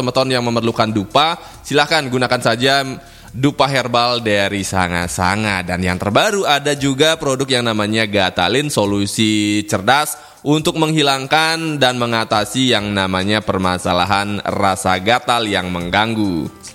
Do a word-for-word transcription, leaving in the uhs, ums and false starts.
semeton yang memerlukan dupa, silahkan gunakan saja dupa herbal dari Sanga Sanga. Dan yang terbaru ada juga produk yang namanya Gatalin, solusi cerdas untuk menghilangkan dan mengatasi yang namanya permasalahan rasa gatal yang mengganggu.